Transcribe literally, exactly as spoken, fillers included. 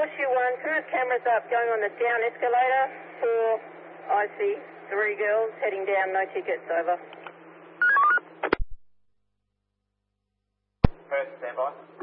push you one. Cruise cameras up, going on the down escalator. Four, I see three girls heading down, no tickets, over. First, stand by.